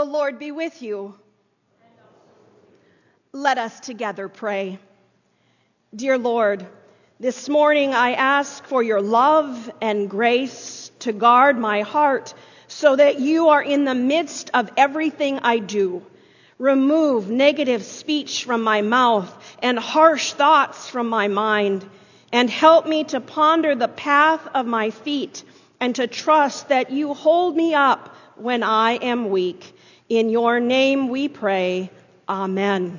The Lord be with you. Let us together pray. Dear Lord, this morning I ask for your love and grace to guard my heart so that you are in the midst of everything I do. Remove negative speech from my mouth and harsh thoughts from my mind, and help me to ponder the path of my feet and to trust that you hold me up when I am weak. In your name we pray. Amen.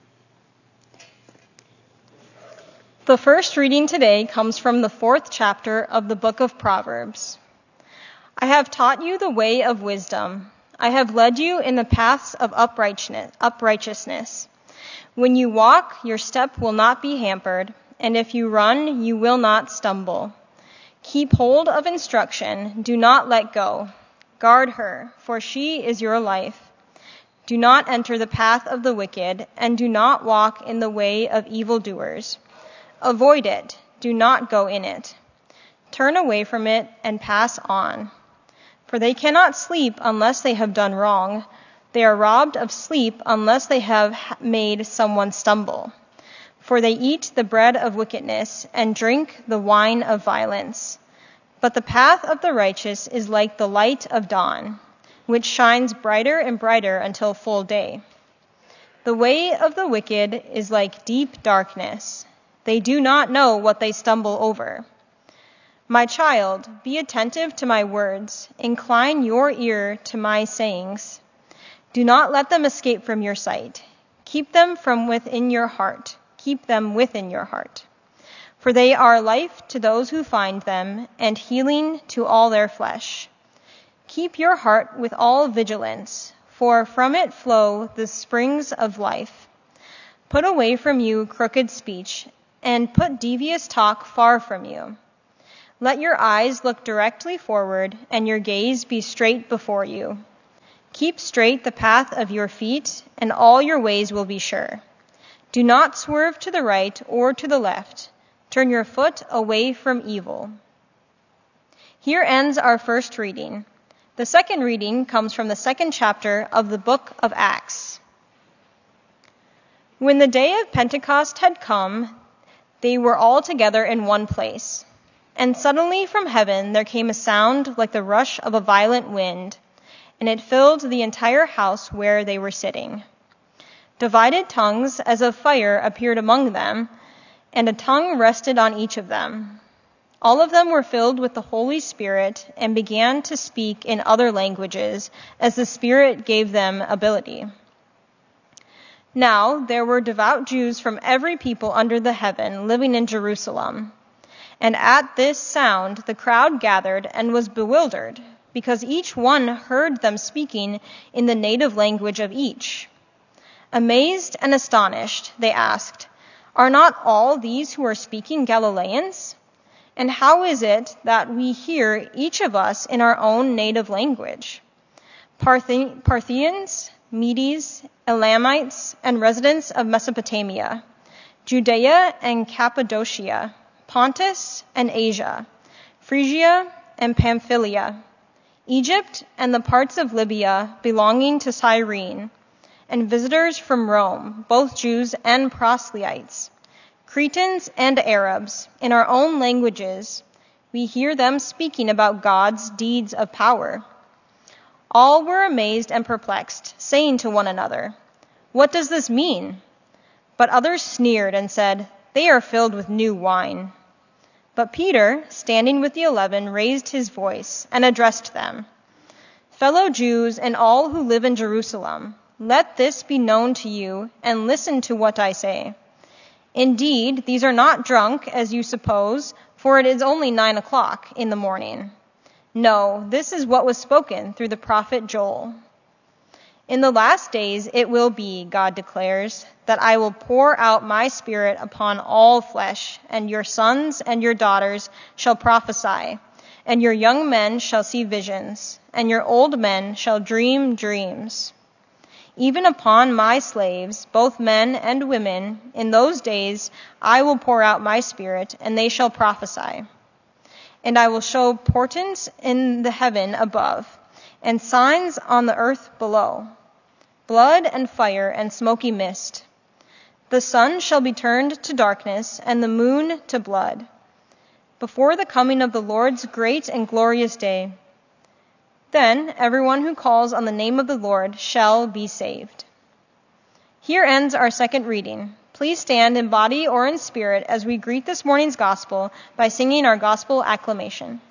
The first reading today comes from the 4th chapter of the book of Proverbs. I have taught you the way of wisdom. I have led you in the paths of uprightness. When you walk, your step will not be hampered, and if you run, you will not stumble. Keep hold of instruction. Do not let go. Guard her, for she is your life. Do not enter the path of the wicked, and do not walk in the way of evildoers. Avoid it. Do not go in it. Turn away from it and pass on. For they cannot sleep unless they have done wrong. They are robbed of sleep unless they have made someone stumble. For they eat the bread of wickedness and drink the wine of violence. But the path of the righteous is like the light of dawn, which shines brighter and brighter until full day. The way of the wicked is like deep darkness. They do not know what they stumble over. My child, be attentive to my words. Incline your ear to my sayings. Do not let them escape from your sight. Keep them from within your heart. Keep them within your heart. For they are life to those who find them, and healing to all their flesh. Keep your heart with all vigilance, for from it flow the springs of life. Put away from you crooked speech, and put devious talk far from you. Let your eyes look directly forward, and your gaze be straight before you. Keep straight the path of your feet, and all your ways will be sure. Do not swerve to the right or to the left. Turn your foot away from evil. Here ends our first reading. The second reading comes from the 2nd chapter of the book of Acts. When the day of Pentecost had come, they were all together in one place. And suddenly from heaven there came a sound like the rush of a violent wind, and it filled the entire house where they were sitting. Divided tongues as of fire appeared among them, and a tongue rested on each of them. All of them were filled with the Holy Spirit and began to speak in other languages as the Spirit gave them ability. Now there were devout Jews from every people under the heaven living in Jerusalem. And at this sound the crowd gathered and was bewildered, because each one heard them speaking in the native language of each. Amazed and astonished, they asked, "Are not all these who are speaking Galileans? And how is it that we hear each of us in our own native language? Parthians, Medes, Elamites, and residents of Mesopotamia, Judea and Cappadocia, Pontus and Asia, Phrygia and Pamphylia, Egypt and the parts of Libya belonging to Cyrene, and visitors from Rome, both Jews and proselytes, Cretans and Arabs, in our own languages, we hear them speaking about God's deeds of power." All were amazed and perplexed, saying to one another, "What does this mean?" But others sneered and said, "They are filled with new wine." But Peter, standing with the 11, raised his voice and addressed them. "Fellow Jews and all who live in Jerusalem, let this be known to you, and listen to what I say. Indeed, these are not drunk, as you suppose, for it is only 9 o'clock in the morning. No, this is what was spoken through the prophet Joel. In the last days it will be, God declares, that I will pour out my Spirit upon all flesh, and your sons and your daughters shall prophesy, and your young men shall see visions, and your old men shall dream dreams. Even upon my slaves, both men and women, in those days I will pour out my Spirit, and they shall prophesy. And I will show portents in the heaven above, and signs on the earth below, blood and fire and smoky mist. The sun shall be turned to darkness and the moon to blood, before the coming of the Lord's great and glorious day. Then everyone who calls on the name of the Lord shall be saved. Here ends our second reading. Please stand in body or in spirit as we greet this morning's gospel by singing our gospel acclamation.